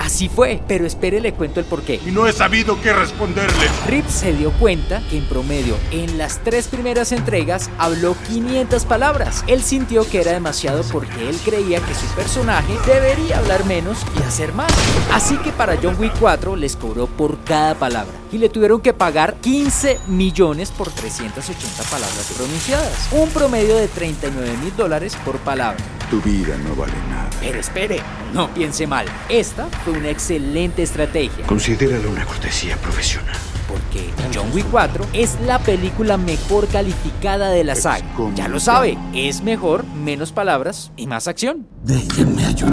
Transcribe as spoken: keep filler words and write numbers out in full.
Así fue, pero espere, le cuento el porqué. Y no he sabido qué responderle. Reeves se dio cuenta que en promedio en las tres primeras entregas habló quinientas palabras. Él sintió que era demasiado porque él creía que su personaje debería hablar menos y hacer más. Así que para John Wick cuatro les cobró por cada palabra y le tuvieron que pagar quince millones por trescientas ochenta palabras pronunciadas, un promedio de treinta y nueve mil dólares por palabra. Tu vida no vale nada. Pero espere, no piense mal, esta fue una excelente estrategia. Considéralo una cortesía profesional. Porque John Wick cuatro es la película mejor calificada de la saga. Ya lo sabe, es mejor, menos palabras y más acción. Déjenme ayudar.